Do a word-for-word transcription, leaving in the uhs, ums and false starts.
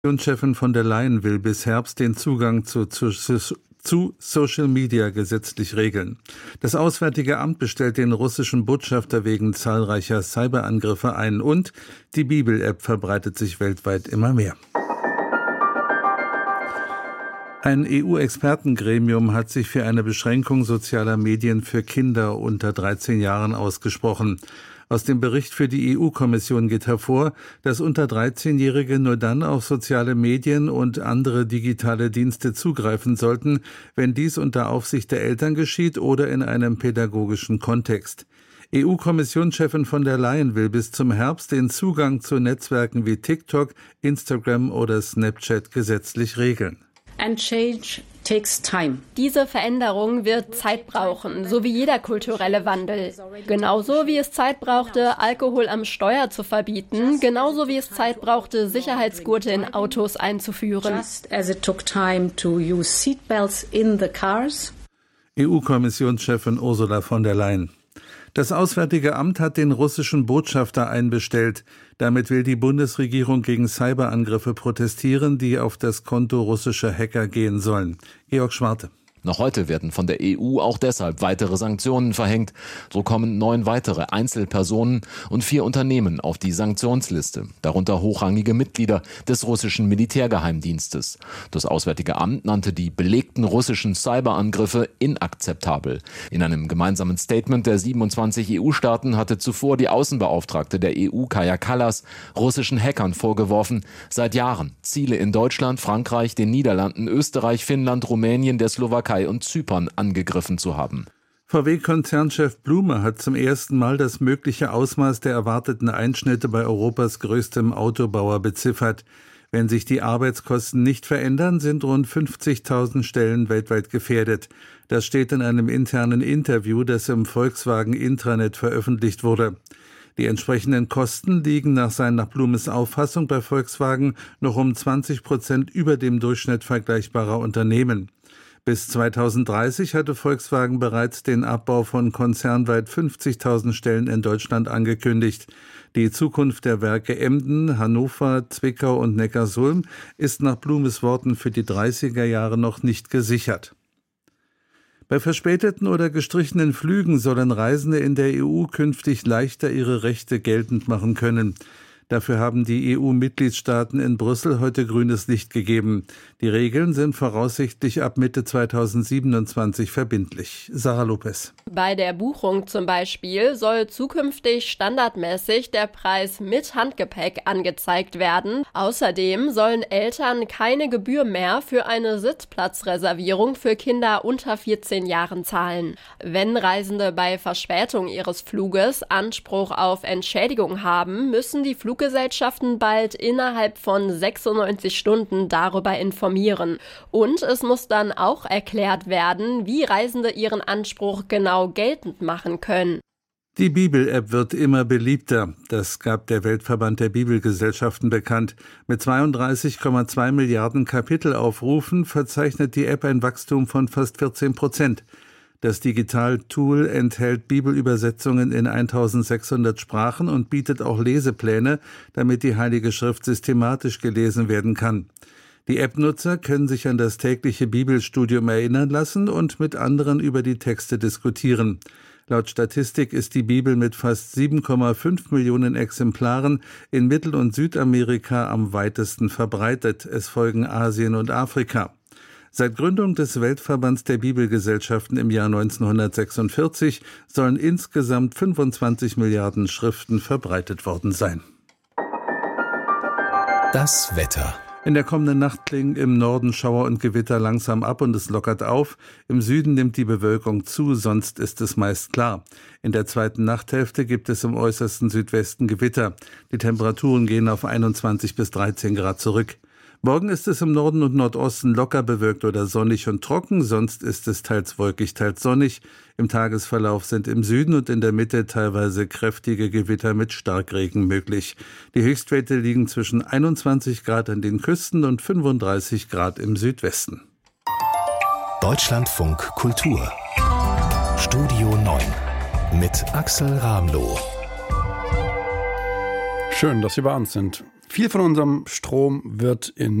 Chefin von der Leyen will bis Herbst den Zugang zu, zu, zu Social Media gesetzlich regeln. Das Auswärtige Amt bestellt den russischen Botschafter wegen zahlreicher Cyberangriffe ein und die Bibel-App verbreitet sich weltweit immer mehr. Ein E U-Expertengremium hat sich für eine Beschränkung sozialer Medien für Kinder unter dreizehn Jahren ausgesprochen. Aus dem Bericht für die E U-Kommission geht hervor, dass unter dreizehnjährige nur dann auf soziale Medien und andere digitale Dienste zugreifen sollten, wenn dies unter Aufsicht der Eltern geschieht oder in einem pädagogischen Kontext. E U-Kommissionschefin von der Leyen will bis zum Herbst den Zugang zu Netzwerken wie TikTok, Instagram oder Snapchat gesetzlich regeln. And change takes time. Diese Veränderung wird Zeit brauchen, so wie jeder kulturelle Wandel. Genauso wie es Zeit brauchte, Alkohol am Steuer zu verbieten, genauso wie es Zeit brauchte, Sicherheitsgurte in Autos einzuführen. Just as it took time to use seatbelts in the cars. E U-Kommissionschefin Ursula von der Leyen. Das Auswärtige Amt hat den russischen Botschafter einbestellt. Damit will die Bundesregierung gegen Cyberangriffe protestieren, die auf das Konto russischer Hacker gehen sollen. Georg Schwarte. Noch heute werden von der E U auch deshalb weitere Sanktionen verhängt. So kommen neun weitere Einzelpersonen und vier Unternehmen auf die Sanktionsliste, darunter hochrangige Mitglieder des russischen Militärgeheimdienstes. Das Auswärtige Amt nannte die belegten russischen Cyberangriffe inakzeptabel. In einem gemeinsamen Statement der siebenundzwanzig E U-Staaten hatte zuvor die Außenbeauftragte der E U, Kaja Kallas, russischen Hackern vorgeworfen, seit Jahren Ziele in Deutschland, Frankreich, den Niederlanden, Österreich, Finnland, Rumänien, der Slowakei und Zypern angegriffen zu haben. V W-Konzernchef Blume hat zum ersten Mal das mögliche Ausmaß der erwarteten Einschnitte bei Europas größtem Autobauer beziffert. Wenn sich die Arbeitskosten nicht verändern, sind rund fünfzigtausend Stellen weltweit gefährdet. Das steht in einem internen Interview, das im Volkswagen-Intranet veröffentlicht wurde. Die entsprechenden Kosten liegen nach seiner nach Blumes Auffassung bei Volkswagen noch um zwanzig Prozent über dem Durchschnitt vergleichbarer Unternehmen. Bis zweitausenddreißig hatte Volkswagen bereits den Abbau von konzernweit fünfzigtausend Stellen in Deutschland angekündigt. Die Zukunft der Werke Emden, Hannover, Zwickau und Neckarsulm ist nach Blumes Worten für die dreißiger Jahre noch nicht gesichert. Bei verspäteten oder gestrichenen Flügen sollen Reisende in der E U künftig leichter ihre Rechte geltend machen können. Dafür haben die E U-Mitgliedstaaten in Brüssel heute grünes Licht gegeben. Die Regeln sind voraussichtlich ab Mitte zweitausendsiebenundzwanzig verbindlich. Sarah Lopez. Bei der Buchung zum Beispiel soll zukünftig standardmäßig der Preis mit Handgepäck angezeigt werden. Außerdem sollen Eltern keine Gebühr mehr für eine Sitzplatzreservierung für Kinder unter vierzehn Jahren zahlen. Wenn Reisende bei Verspätung ihres Fluges Anspruch auf Entschädigung haben, müssen die Fluggesellschaften bald innerhalb von sechsundneunzig Stunden darüber informieren. Und es muss dann auch erklärt werden, wie Reisende ihren Anspruch genau geltend machen können. Die Bibel-App wird immer beliebter. Das gab der Weltverband der Bibelgesellschaften bekannt. Mit zweiunddreißig Komma zwei Milliarden Kapitelaufrufen verzeichnet die App ein Wachstum von fast vierzehn Prozent. Das Digital-Tool enthält Bibelübersetzungen in eintausendsechshundert Sprachen und bietet auch Lesepläne, damit die Heilige Schrift systematisch gelesen werden kann. Die App-Nutzer können sich an das tägliche Bibelstudium erinnern lassen und mit anderen über die Texte diskutieren. Laut Statistik ist die Bibel mit fast sieben Komma fünf Millionen Exemplaren in Mittel- und Südamerika am weitesten verbreitet. Es folgen Asien und Afrika. Seit Gründung des Weltverbands der Bibelgesellschaften im Jahr neunzehnhundertsechsundvierzig sollen insgesamt fünfundzwanzig Milliarden Schriften verbreitet worden sein. Das Wetter. In der kommenden Nacht klingen im Norden Schauer und Gewitter langsam ab und es lockert auf. Im Süden nimmt die Bewölkung zu, sonst ist es meist klar. In der zweiten Nachthälfte gibt es im äußersten Südwesten Gewitter. Die Temperaturen gehen auf einundzwanzig bis dreizehn Grad zurück. Morgen ist es im Norden und Nordosten locker bewölkt oder sonnig und trocken, sonst ist es teils wolkig, teils sonnig. Im Tagesverlauf sind im Süden und in der Mitte teilweise kräftige Gewitter mit Starkregen möglich. Die Höchstwerte liegen zwischen einundzwanzig Grad an den Küsten und fünfunddreißig Grad im Südwesten. Deutschlandfunk Kultur Studio neun mit Axel Ramloh. Schön, dass Sie bei uns sind. Viel von unserem Strom wird in